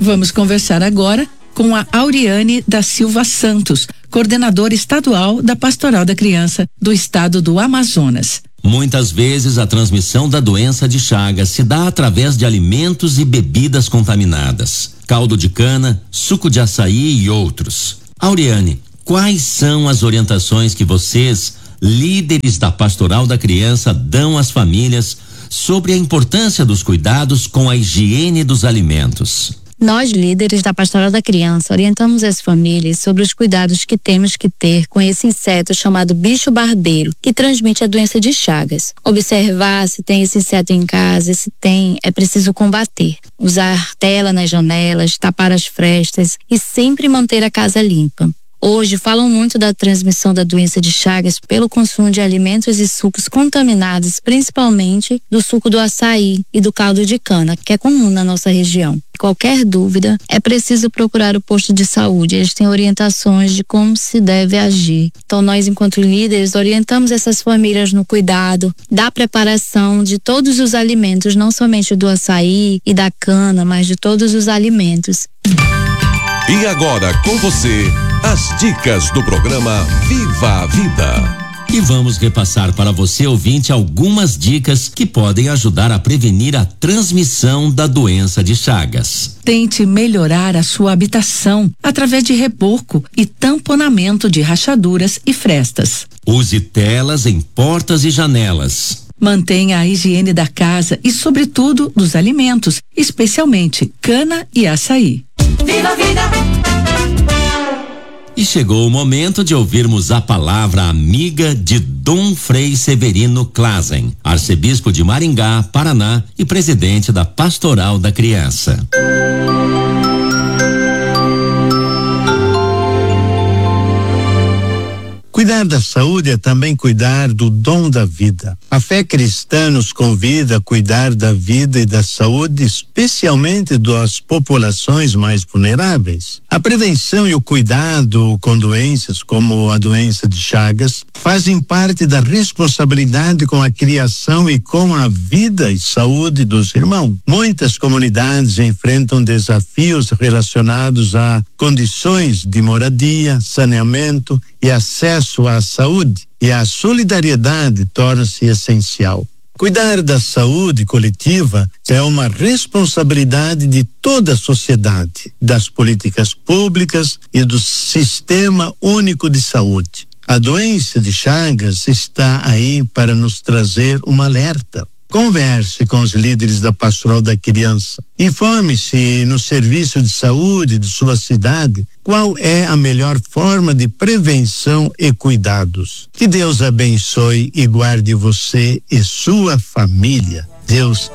Vamos conversar agora com a Auriane da Silva Santos, coordenadora estadual da Pastoral da Criança do Estado do Amazonas. Muitas vezes a transmissão da doença de Chagas se dá através de alimentos e bebidas contaminadas, caldo de cana, suco de açaí e outros. Auriane, quais são as orientações que vocês, líderes da Pastoral da Criança, dão às famílias sobre a importância dos cuidados com a higiene dos alimentos? Nós, líderes da Pastoral da Criança, orientamos as famílias sobre os cuidados que temos que ter com esse inseto chamado bicho barbeiro, que transmite a doença de Chagas. Observar se tem esse inseto em casa, se tem, é preciso combater. Usar tela nas janelas, tapar as frestas e sempre manter a casa limpa. Hoje falam muito da transmissão da doença de Chagas pelo consumo de alimentos e sucos contaminados, principalmente do suco do açaí e do caldo de cana, que é comum na nossa região. Qualquer dúvida, é preciso procurar o posto de saúde. Eles têm orientações de como se deve agir. Então nós, enquanto líderes, orientamos essas famílias no cuidado da preparação de todos os alimentos, não somente do açaí e da cana, mas de todos os alimentos. E agora com você, as dicas do programa Viva a Vida. E vamos repassar para você, ouvinte, algumas dicas que podem ajudar a prevenir a transmissão da doença de Chagas. Tente melhorar a sua habitação através de reboco e tamponamento de rachaduras e frestas. Use telas em portas e janelas. Mantenha a higiene da casa e, sobretudo, dos alimentos, especialmente cana e açaí. Viva a vida! E chegou o momento de ouvirmos a palavra amiga de Dom Frei Severino Klazen, arcebispo de Maringá, Paraná e presidente da Pastoral da Criança. Cuidar da saúde é também cuidar do dom da vida. A fé cristã nos convida a cuidar da vida e da saúde, especialmente das populações mais vulneráveis. A prevenção e o cuidado com doenças como a doença de Chagas fazem parte da responsabilidade com a criação e com a vida e saúde dos irmãos. Muitas comunidades enfrentam desafios relacionados a condições de moradia, saneamento e acesso à saúde, e a solidariedade torna-se essencial. Cuidar da saúde coletiva é uma responsabilidade de toda a sociedade, das políticas públicas e do Sistema Único de Saúde. A doença de Chagas está aí para nos trazer um alerta. Converse com os líderes da Pastoral da Criança. Informe-se no serviço de saúde de sua cidade qual é a melhor forma de prevenção e cuidados. Que Deus abençoe e guarde você e sua família. Deus